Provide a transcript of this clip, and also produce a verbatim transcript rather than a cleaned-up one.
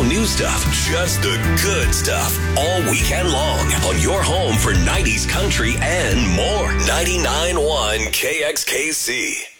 new stuff, just the good stuff, all weekend long on your home for nineties country and more. ninety-nine point one K X K C.